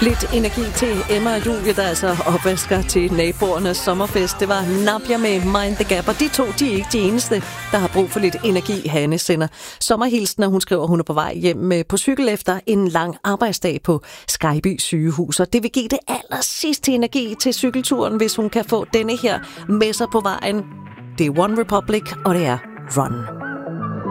Lidt energi til Emma og Julie, der altså opvasker til naboernes sommerfest. Det var Napja med Mind the Gap, og de to, de er ikke de eneste, der har brug for lidt energi. Hanne sender sommerhilsen, og hun skriver, at hun er på vej hjem på cykel efter en lang arbejdsdag på Skyby sygehus. Og det vil give det allersidste energi til cykelturen, hvis hun kan få denne her med sig på vejen. Det er One Republic, og det er Run.